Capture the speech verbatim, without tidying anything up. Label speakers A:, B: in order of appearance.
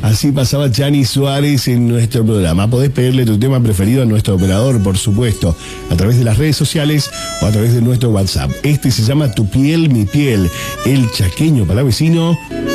A: Así pasaba Chani Suárez en nuestro programa. Podés pedirle tu tema preferido a nuestro operador, por supuesto, a través de las redes sociales o a través de nuestro WhatsApp. Este se llama Tu piel, mi piel. El chaqueño palavecino